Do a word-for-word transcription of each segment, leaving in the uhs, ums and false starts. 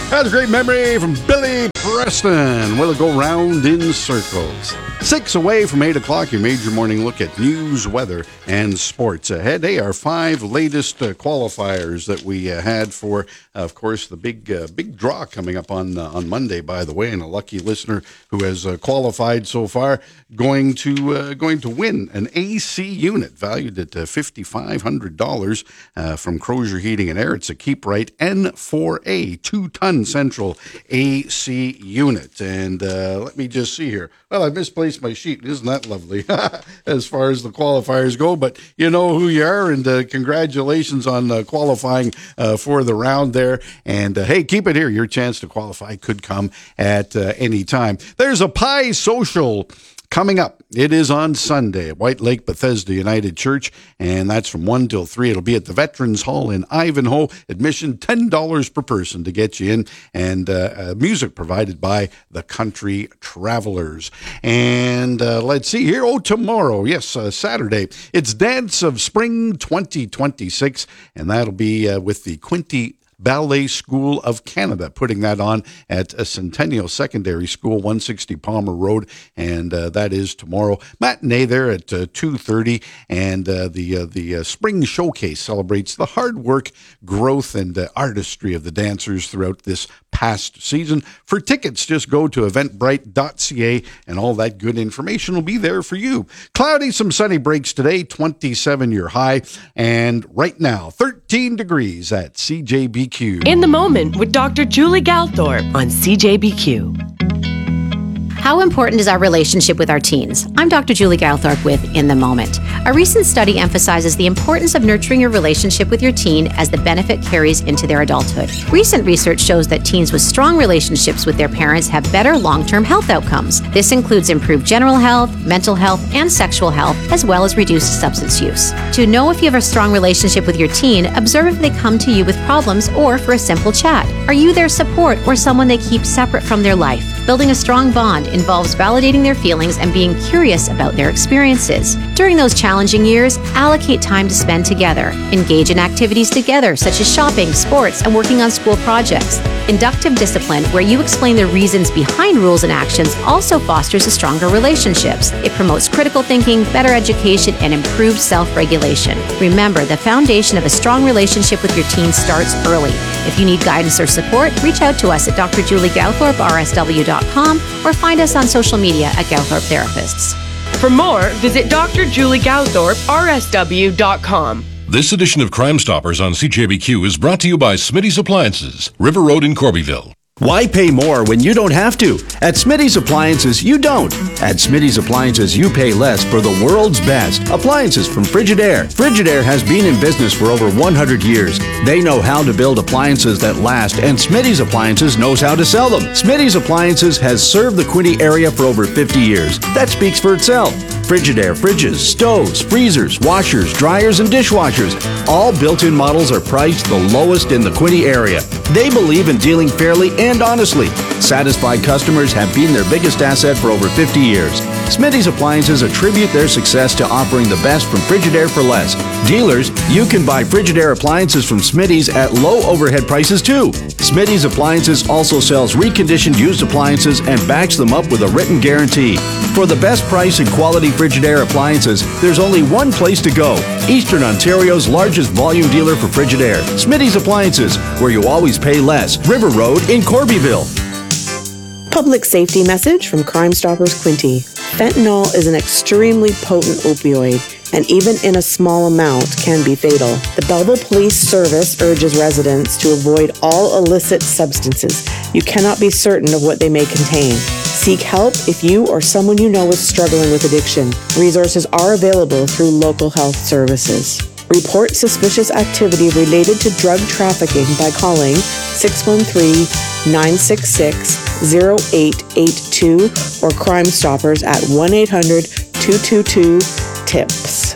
That's a great memory from Billy Preston. Will it go round in circles? Six away from eight o'clock, your major morning look at news, weather, and sports ahead. Hey, our five latest uh, qualifiers that we uh, had for, uh, of course, the big uh, big draw coming up on uh, on Monday, by the way, and a lucky listener who has uh, qualified so far going to uh, going to win an A C unit valued at uh, five thousand five hundred dollars uh, from Crozier Heating and Air. It's a Keep Right N four A two-ton central A C unit. And uh, let me just see here. Well, I misplaced my sheet. Isn't that lovely as far as the qualifiers go? But you know who you are, and uh, congratulations on uh, qualifying uh, for the round there. And uh, hey, keep it here. Your chance to qualify could come at uh, any time. There's a pie social coming up. It is on Sunday at White Lake Bethesda United Church, and that's from one till three. It'll be at the Veterans Hall in Ivanhoe. Admission ten dollars per person to get you in, and uh, uh, music provided by the Country Travelers. And uh, let's see here. Oh, tomorrow, yes, uh, Saturday, it's Dance of Spring twenty twenty-six, and that'll be uh, with the Quinte Ballet School of Canada, putting that on at a Centennial Secondary School, one sixty Palmer Road, and uh, that is tomorrow. Matinee there at uh, two thirty, and uh, the uh, the uh, Spring Showcase celebrates the hard work, growth, and uh, artistry of the dancers throughout this past season. For tickets, just go to eventbrite dot c a, and all that good information will be there for you. Cloudy, some sunny breaks today, twenty-seven your high, and right now, thirteen degrees at C J B Q. In the Moment with Doctor Julie Galthorpe on C J B Q. How important is our relationship with our teens? I'm Doctor Julie Galthorpe with In the Moment. A recent study emphasizes the importance of nurturing your relationship with your teen as the benefit carries into their adulthood. Recent research shows that teens with strong relationships with their parents have better long-term health outcomes. This includes improved general health, mental health, and sexual health, as well as reduced substance use. To know if you have a strong relationship with your teen, observe if they come to you with problems or for a simple chat. Are you their support or someone they keep separate from their life? Building a strong bond involves validating their feelings and being curious about their experiences. During those challenging years, allocate time to spend together. Engage in activities together, such as shopping, sports, and working on school projects. Inductive discipline, where you explain the reasons behind rules and actions, also fosters a stronger relationships. It promotes critical thinking, better education, and improved self-regulation. Remember, the foundation of a strong relationship with your teen starts early. If you need guidance or support, reach out to us at Doctor Julie Galthorpe, R S W dot com, or find us on social media at Galthorpe Therapists. For more, visit Doctor Julie Galthorpe, R S W dot com. This edition of Crime Stoppers on C J B Q is brought to you by Smitty's Appliances, River Road in Corbyville. Why pay more when you don't have to? At Smitty's Appliances, you don't. At Smitty's Appliances, you pay less for the world's best. Appliances from Frigidaire. Frigidaire has been in business for over one hundred years. They know how to build appliances that last, and Smitty's Appliances knows how to sell them. Smitty's Appliances has served the Quinte area for over fifty years. That speaks for itself. Frigidaire fridges, stoves, freezers, washers, dryers, and dishwashers. All built-in models are priced the lowest in the Quinte area. They believe in dealing fairly and honestly. Satisfied customers have been their biggest asset for over fifty years. Smitty's Appliances attribute their success to offering the best from Frigidaire for less. Dealers, you can buy Frigidaire appliances from Smitty's at low overhead prices too. Smitty's Appliances also sells reconditioned used appliances and backs them up with a written guarantee. For the best price and quality Frigidaire appliances, there's only one place to go. Eastern Ontario's largest volume dealer for Frigidaire. Smitty's Appliances, where you always pay less. River Road in Corbyville. Public safety message from Crime Stoppers Quinte. Fentanyl is an extremely potent opioid, and even in a small amount can be fatal. The Belleville Police Service urges residents to avoid all illicit substances. You cannot be certain of what they may contain. Seek help if you or someone you know is struggling with addiction. Resources are available through local health services. Report suspicious activity related to drug trafficking by calling six one three, nine six six, zero eight eight two or Crime Stoppers at one eight hundred, two two two, TIPS.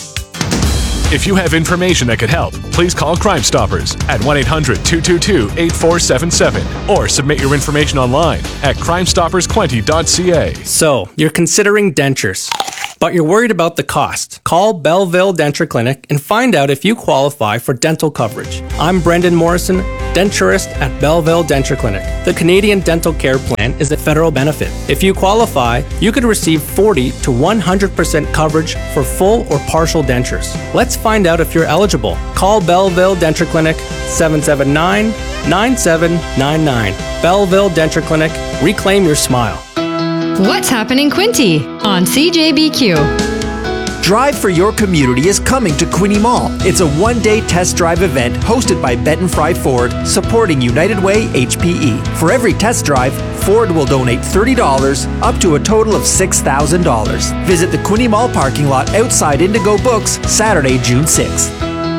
If you have information that could help, please call Crime Stoppers at one eight hundred, two two two, eight four seven seven or submit your information online at crime stoppers quinte dot c a. So, you're considering dentures, but you're worried about the cost. Call Belleville Denture Clinic and find out if you qualify for dental coverage. I'm Brendan Morrison, denturist at Belleville Denture Clinic. The Canadian Dental Care Plan is a federal benefit. If you qualify, you could receive forty to one hundred percent coverage for full or partial dentures. Let's find out if you're eligible. Call Belleville Denture Clinic seven seven nine, nine seven nine nine. Belleville Denture Clinic. Reclaim your smile. What's happening Quinte on C J B Q? Drive for Your Community is coming to Quinte Mall. It's a one-day test drive event hosted by Benton Fry Ford, supporting United Way H P E. For every test drive, Ford will donate thirty dollars, up to a total of six thousand dollars. Visit the Quinte Mall parking lot outside Indigo Books, Saturday, June sixth.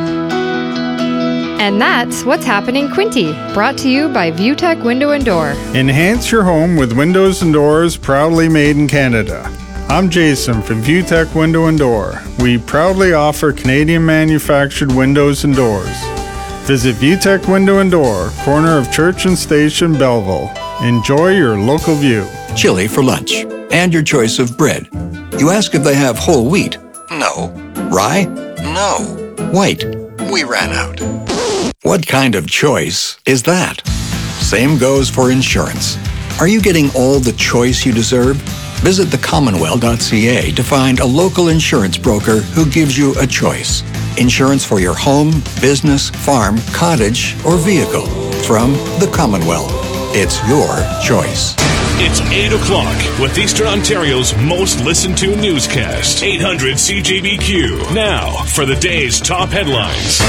And that's What's Happening Quinte, brought to you by ViewTech Window and Door. Enhance your home with windows and doors proudly made in Canada. I'm Jason from ViewTech Window and Door. We proudly offer Canadian manufactured windows and doors. Visit ViewTech Window and Door, corner of Church and Station, Belleville. Enjoy your local view. Chili for lunch, and your choice of bread. You ask if they have whole wheat. No. Rye? No. White? We ran out. What kind of choice is that? Same goes for insurance. Are you getting all the choice you deserve? Visit the commonwealth dot c a to find a local insurance broker who gives you a choice. Insurance for your home, business, farm, cottage, or vehicle. From the Commonwealth. It's your choice. It's eight o'clock with Eastern Ontario's most listened to newscast. eight hundred C J B Q. Now for the day's top headlines.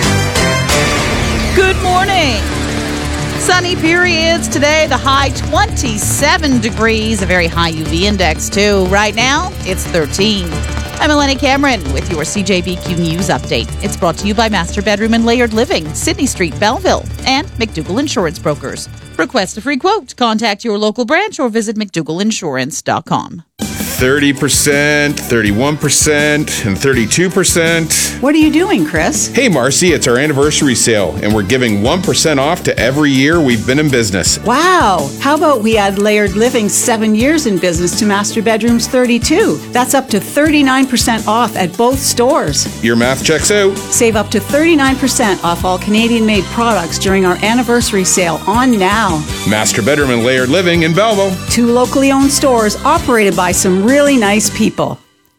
Good morning. Sunny periods today, the high twenty-seven degrees, a very high U V index too. Right now, it's thirteen. I'm Eleni Cameron with your C J B Q News Update. It's brought to you by Master Bedroom and Layered Living, Sydney Street, Belleville, and McDougall Insurance Brokers. Request a free quote. Contact your local branch or visit mcdougall insurance dot com. thirty percent, thirty-one percent, and thirty-two percent. What are you doing, Chris? Hey, Marcy, it's our anniversary sale, and we're giving one percent off to every year we've been in business. Wow. How about we add Layered Living's seven years in business to Master Bedroom's thirty-two? That's up to thirty-nine percent off at both stores. Your math checks out. Save up to thirty-nine percent off all Canadian-made products during our anniversary sale on now. Master Bedroom and Layered Living in Belleville. Two locally owned stores operated by some really nice people.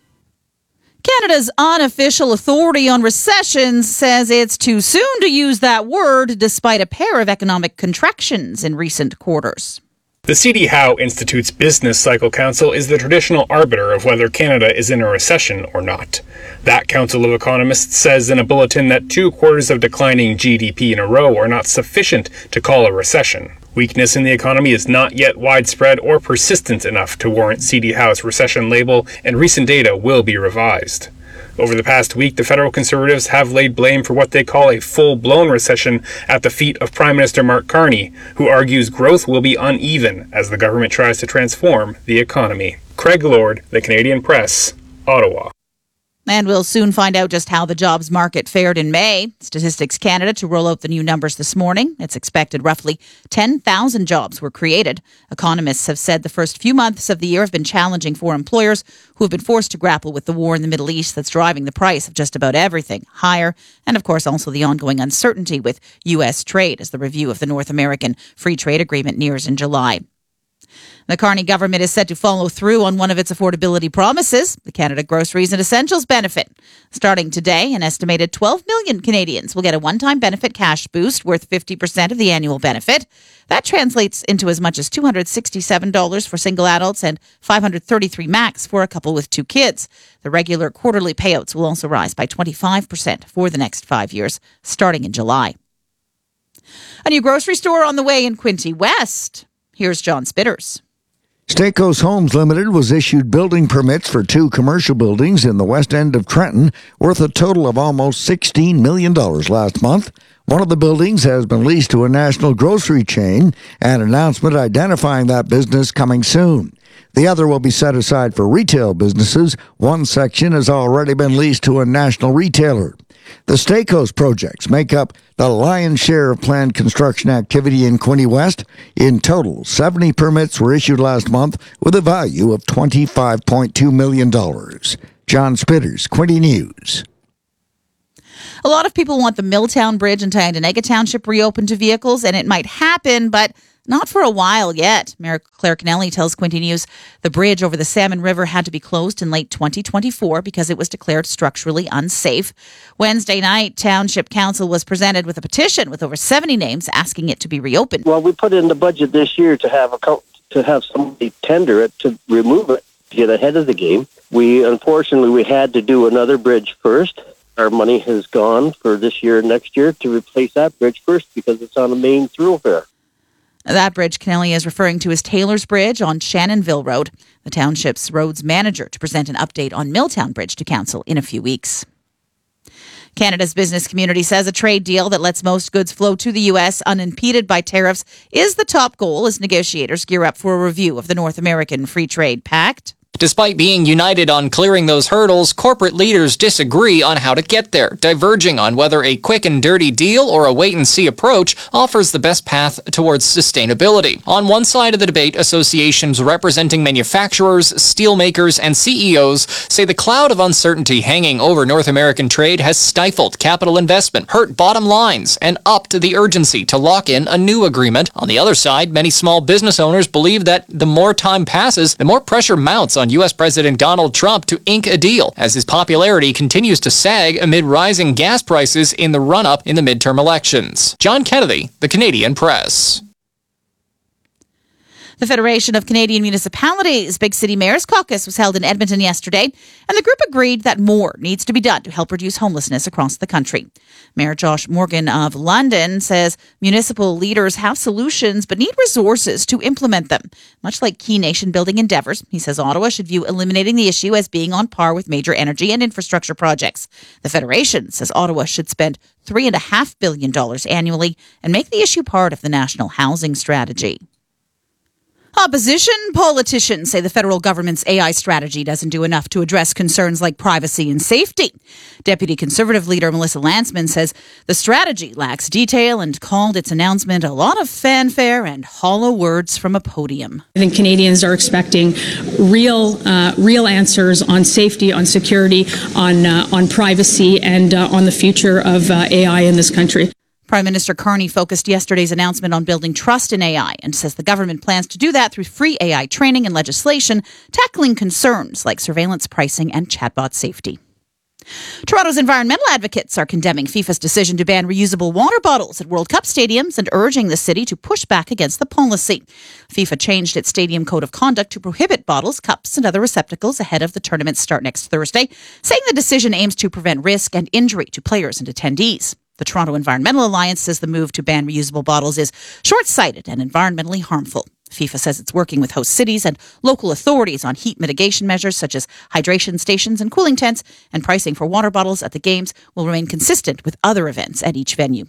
Canada's unofficial authority on recessions says it's too soon to use that word despite a pair of economic contractions in recent quarters. The C D Howe Institute's Business Cycle Council is the traditional arbiter of whether Canada is in a recession or not. That council of economists says in a bulletin that two quarters of declining G D P in a row are not sufficient to call a recession. Weakness in the economy is not yet widespread or persistent enough to warrant C D Howe's recession label, and recent data will be revised. Over the past week, the federal Conservatives have laid blame for what they call a full-blown recession at the feet of Prime Minister Mark Carney, who argues growth will be uneven as the government tries to transform the economy. Craig Lord, The Canadian Press, Ottawa. And we'll soon find out just how the jobs market fared in May. Statistics Canada to roll out the new numbers this morning. It's expected roughly ten thousand jobs were created. Economists have said the first few months of the year have been challenging for employers who have been forced to grapple with the war in the Middle East that's driving the price of just about everything higher. And of course, also the ongoing uncertainty with U S trade as the review of the North American Free Trade Agreement nears in July. The Carney government is set to follow through on one of its affordability promises, the Canada Groceries and Essentials benefit. Starting today, an estimated twelve million Canadians will get a one-time benefit cash boost worth fifty percent of the annual benefit. That translates into as much as two hundred sixty-seven dollars for single adults and five hundred thirty-three dollars max for a couple with two kids. The regular quarterly payouts will also rise by twenty-five percent for the next five years, starting in July. A new grocery store on the way in Quinte West. Here's John Spitters. Stakos Homes Limited was issued building permits for two commercial buildings in the west end of Trenton, worth a total of almost sixteen million dollars last month. One of the buildings has been leased to a national grocery chain, an announcement identifying that business coming soon. The other will be set aside for retail businesses. One section has already been leased to a national retailer. The Stakos projects make up the lion's share of planned construction activity in Quinte West. In total, seventy permits were issued last month with a value of twenty-five point two million dollars. John Spitters, Quinte News. A lot of people want the Milltown Bridge in Tyendinaga Township reopened to vehicles, and it might happen, but not for a while yet. Mayor Claire Kennelly tells Quinte News the bridge over the Salmon River had to be closed in late twenty twenty-four because it was declared structurally unsafe. Wednesday night, Township Council was presented with a petition with over seventy names asking it to be reopened. Well, we put in the budget this year to have a to have somebody tender it to remove it, to get ahead of the game. We unfortunately we had to do another bridge first. Our money has gone for this year and next year to replace that bridge first because it's on a main thoroughfare. That bridge Kennelly is referring to as Taylor's Bridge on Shannonville Road. The township's roads manager to present an update on Milltown Bridge to council in a few weeks. Canada's business community says a trade deal that lets most goods flow to the U S unimpeded by tariffs is the top goal as negotiators gear up for a review of the North American Free Trade Pact. Despite being united on clearing those hurdles, corporate leaders disagree on how to get there, diverging on whether a quick and dirty deal or a wait-and-see approach offers the best path towards sustainability. On one side of the debate, associations representing manufacturers, steelmakers, and C E Os say the cloud of uncertainty hanging over North American trade has stifled capital investment, hurt bottom lines, and upped the urgency to lock in a new agreement. On the other side, many small business owners believe that the more time passes, the more pressure mounts on U S President Donald Trump to ink a deal, as his popularity continues to sag amid rising gas prices in the run-up in the midterm elections. John Kennedy, The Canadian Press. The Federation of Canadian Municipalities Big City Mayors Caucus was held in Edmonton yesterday, and the group agreed that more needs to be done to help reduce homelessness across the country. Mayor Josh Morgan of London says municipal leaders have solutions but need resources to implement them. Much like key nation-building endeavours, he says Ottawa should view eliminating the issue as being on par with major energy and infrastructure projects. The Federation says Ottawa should spend three point five billion dollars annually and make the issue part of the national housing strategy. Opposition politicians say the federal government's A I strategy doesn't do enough to address concerns like privacy and safety. Deputy Conservative leader Melissa Lantsman says the strategy lacks detail and called its announcement a lot of fanfare and hollow words from a podium. I think Canadians are expecting real, uh, real answers on safety, on security, on uh, on privacy, and uh, on the future of uh, A I in this country. Prime Minister Carney focused yesterday's announcement on building trust in A I and says the government plans to do that through free A I training and legislation, tackling concerns like surveillance pricing and chatbot safety. Toronto's environmental advocates are condemning FIFA's decision to ban reusable water bottles at World Cup stadiums and urging the city to push back against the policy. FIFA changed its stadium code of conduct to prohibit bottles, cups, and other receptacles ahead of the tournament's start next Thursday, saying the decision aims to prevent risk and injury to players and attendees. The Toronto Environmental Alliance says the move to ban reusable bottles is short-sighted and environmentally harmful. FIFA says it's working with host cities and local authorities on heat mitigation measures such as hydration stations and cooling tents, and pricing for water bottles at the games will remain consistent with other events at each venue.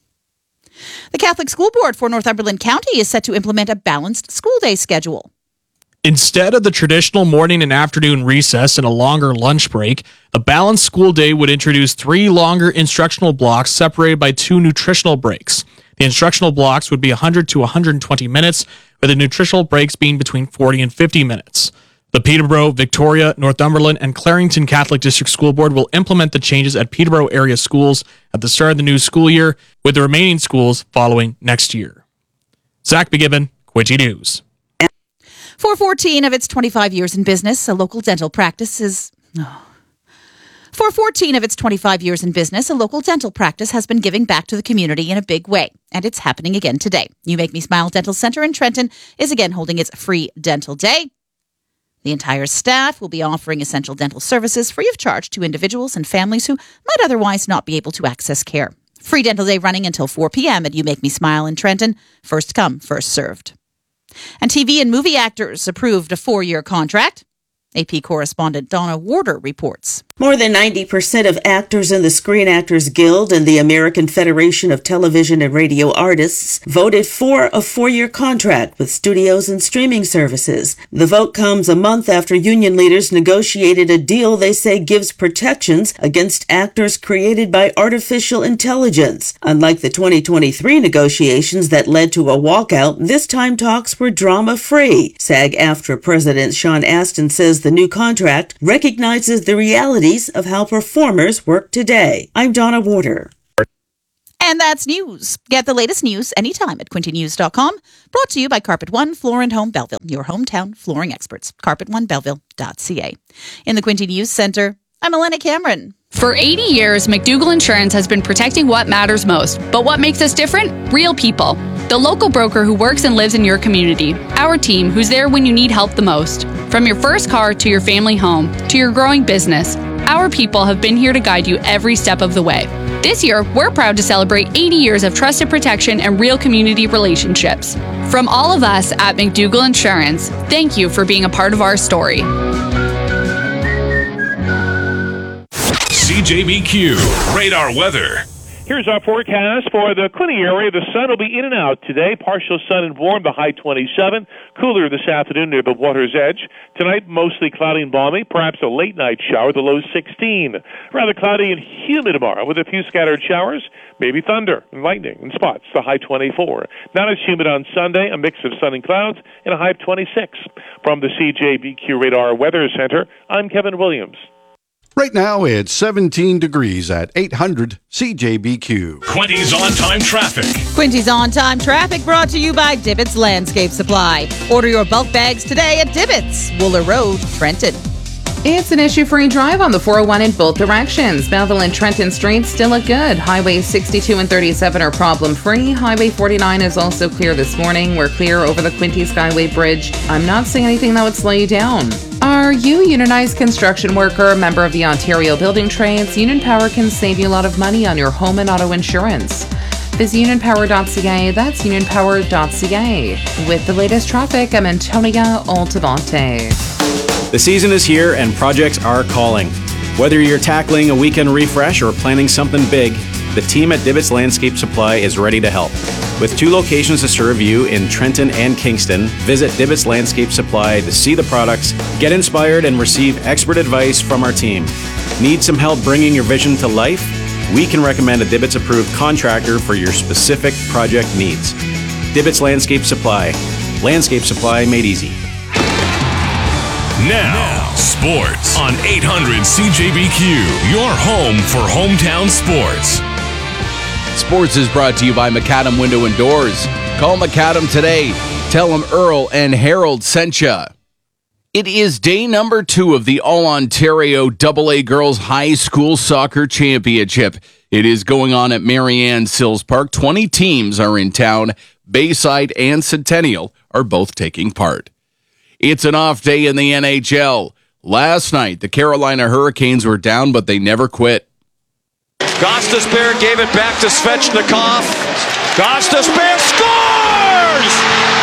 The Catholic School Board for Northumberland County is set to implement a balanced school day schedule. Instead of the traditional morning and afternoon recess and a longer lunch break, the balanced school day would introduce three longer instructional blocks separated by two nutritional breaks. The instructional blocks would be one hundred to one hundred twenty minutes, with the nutritional breaks being between forty and fifty minutes. The Peterborough, Victoria, Northumberland, and Clarington Catholic District School Board will implement the changes at Peterborough area schools at the start of the new school year, with the remaining schools following next year. Zach McGibbon, Quinte News. For fourteen of its twenty-five years in business, a local dental practice is... Oh. For fourteen of its twenty-five years in business, a local dental practice has been giving back to the community in a big way, and it's happening again today. You Make Me Smile Dental Center in Trenton is again holding its free dental day. The entire staff will be offering essential dental services free of charge to individuals and families who might otherwise not be able to access care. Free dental day running until four p.m. at You Make Me Smile in Trenton. First come, first served. And T V and movie actors approved a four-year contract. A P correspondent Donna Warder reports. More than ninety percent of actors in the Screen Actors Guild and the American Federation of Television and Radio Artists voted for a four-year contract with studios and streaming services. The vote comes a month after union leaders negotiated a deal they say gives protections against actors created by artificial intelligence. Unlike the twenty twenty-three negotiations that led to a walkout, this time talks were drama-free. SAG-AFTRA President Sean Astin says the new contract recognizes the reality piece of how performers work today. I'm Donna Warder. And that's news. Get the latest news anytime at quinte news dot com. Brought to you by Carpet One Floor and Home Belleville, your hometown flooring experts. carpet one belleville dot c a. In the Quinte News Center, I'm Elena Cameron. For eighty years, McDougall Insurance has been protecting what matters most. But what makes us different? Real people. The local broker who works and lives in your community. Our team who's there when you need help the most. From your first car to your family home to your growing business, our people have been here to guide you every step of the way. This year, we're proud to celebrate eighty years of trusted protection and real community relationships. From all of us at McDougall Insurance, thank you for being a part of our story. C J B Q Radar Weather. Here's our forecast for the Quinte area. The sun will be in and out today. Partial sun and warm, the high twenty-seven. Cooler this afternoon near the water's edge. Tonight, mostly cloudy and balmy. Perhaps a late night shower, the low sixteen. Rather cloudy and humid tomorrow with a few scattered showers. Maybe thunder and lightning in spots, the high twenty-four. Not as humid on Sunday, a mix of sun and clouds, and a high of twenty-six. From the C J B Q Radar Weather Center, I'm Kevin Williams. Right now, it's seventeen degrees at eight hundred C J B Q. Quinte's on-time traffic. Quinte's on-time traffic brought to you by Divots Landscape Supply. Order your bulk bags today at Divots, Wooler Road, Trenton. It's an issue-free drive on the four oh one in both directions. Belleville and Trenton Streets still look good. Highway sixty-two and thirty-seven are problem-free. Highway forty-nine is also clear this morning. We're clear over the Quinte Skyway Bridge. I'm not seeing anything that would slow you down. Are you a unionized construction worker, member of the Ontario Building Trades? Union Power can save you a lot of money on your home and auto insurance. Visit union power dot c a. That's union power dot c a. With the latest traffic, I'm Antonia Altavante. The season is here and projects are calling. Whether you're tackling a weekend refresh or planning something big, the team at Divots Landscape Supply is ready to help. With two locations to serve you in Trenton and Kingston, visit Divots Landscape Supply to see the products, get inspired, and receive expert advice from our team. Need some help bringing your vision to life? We can recommend a Divots-approved contractor for your specific project needs. Divots Landscape Supply. Landscape supply made easy. Now, sports on eight hundred C J B Q, your home for hometown sports. Sports is brought to you by Macadam Window and Doors. Call Macadam today. Tell them Earl and Harold sent ya. It is day number two of the All-Ontario double A Girls High School Soccer Championship. It is going on at Marianne Sills Park. twenty teams are in town. Bayside and Centennial are both taking part. It's an off day in the N H L. Last night, the Carolina Hurricanes were down, but they never quit. Gostisbehere gave it back to Svechnikov. Gostisbehere scores!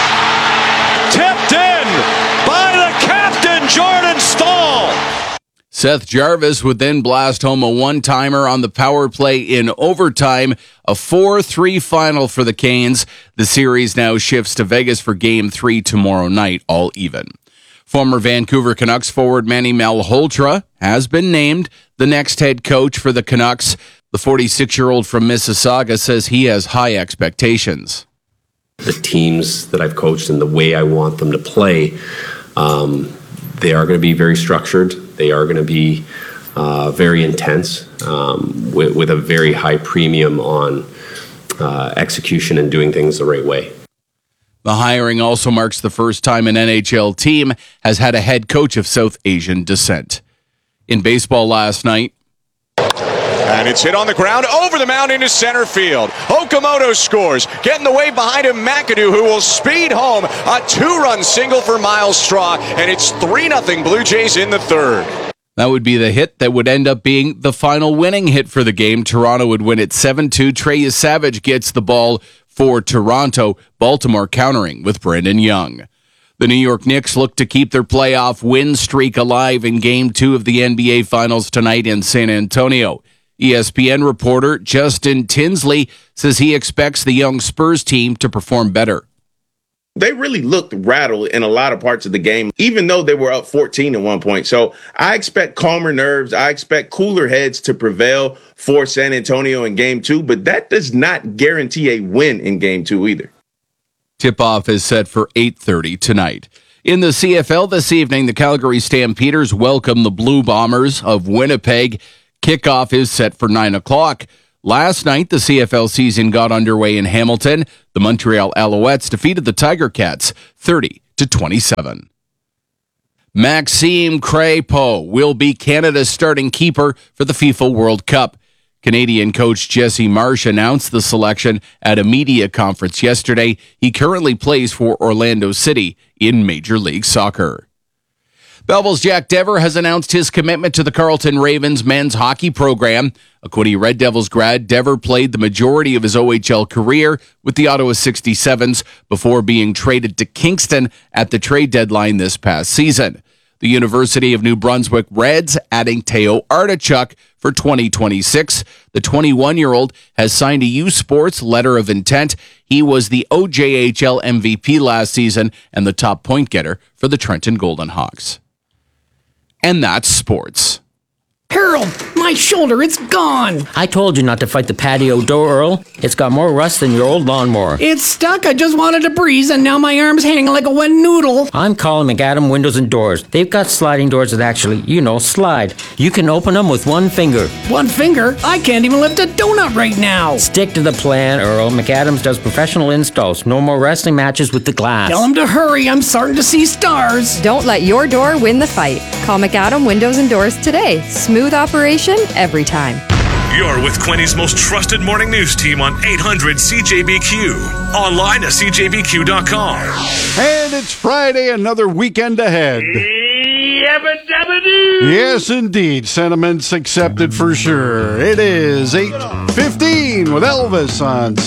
Tipped in by the captain, Jordan Stahl. Seth Jarvis would then blast home a one-timer on the power play in overtime. A four three final for the Canes. The series now shifts to Vegas for Game three tomorrow night, all even. Former Vancouver Canucks forward Manny Malhotra has been named the next head coach for the Canucks. The forty-six-year-old from Mississauga says he has high expectations. The teams that I've coached and the way I want them to play, um, they are going to be very structured. They are going to be uh, very intense um, with, with a very high premium on uh, execution and doing things the right way. The hiring also marks the first time an N H L team has had a head coach of South Asian descent. In baseball last night, and it's hit on the ground over the mound into center field. Okamoto scores. Getting the way behind him, McAdoo, who will speed home. A two-run single for Miles Straw, and it's three nothing Blue Jays in the third. That would be the hit that would end up being the final winning hit for the game. Toronto would win it seven two. Trey Savage gets the ball for Toronto. Baltimore countering with Brendan Young. The New York Knicks look to keep their playoff win streak alive in Game two of the N B A Finals tonight in San Antonio. E S P N reporter Justin Tinsley says he expects the young Spurs team to perform better. They really looked rattled in a lot of parts of the game, even though they were up fourteen at one point. So I expect calmer nerves. I expect cooler heads to prevail for San Antonio in Game two, but that does not guarantee a win in Game two either. Tip-off is set for eight thirty tonight. In the C F L this evening, the Calgary Stampeders welcome the Blue Bombers of Winnipeg. Kickoff is set for nine o'clock. Last night, the C F L season got underway in Hamilton. The Montreal Alouettes defeated the Tiger Cats thirty to twenty-seven. Maxime Crépeau will be Canada's starting keeper for the FIFA World Cup. Canadian coach Jesse Marsh announced the selection at a media conference yesterday. He currently plays for Orlando City in Major League Soccer. Belleville's Jack Dever has announced his commitment to the Carleton Ravens men's hockey program. A Quinte Red Devils grad, Dever played the majority of his O H L career with the Ottawa sixty-sevens before being traded to Kingston at the trade deadline this past season. The University of New Brunswick Reds adding Teo Artichuk for twenty twenty-six. The twenty-one-year-old has signed a U Sports letter of intent. He was the O J H L M V P last season and the top point getter for the Trenton Golden Hawks. And that's sports. Harold, my shoulder, it's gone. I told you not to fight the patio door, Earl. It's got more rust than your old lawnmower. It's stuck. I just wanted to breeze, and now my arm's hanging like a wet noodle. I'm calling McAdam Windows and Doors. They've got sliding doors that actually, you know, slide. You can open them with one finger. One finger? I can't even lift a donut right now. Stick to the plan, Earl. McAdams does professional installs. No more wrestling matches with the glass. Tell him to hurry. I'm starting to see stars. Don't let your door win the fight. Call McAdam Windows and Doors today. Smooth operation every time. You're with Quinny's most trusted morning news team on eight hundred C J B Q. Online at C J B Q dot com. And it's Friday, another weekend ahead. Yes, indeed. Sentiments accepted for sure. It is eight fifteen with Elvis on